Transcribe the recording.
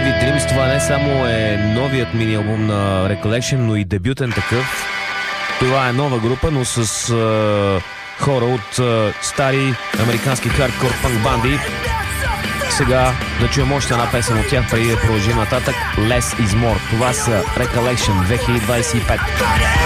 Vivid Dreams. Това не само е новият мини албум на Recollection, но и дебютен такъв. Това е нова група, но с хора от стари американски хардкор панк банди. Сега да чуем още една песен от тях, преди да продължим нататък. Less is More. Това са Recollection 2025.